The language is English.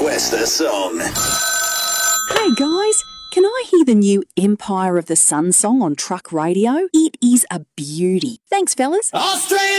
request a song. Hey guys, can I hear the new Empire of the Sun song on Truck Radio? It is a beauty. Thanks, fellas. Australia!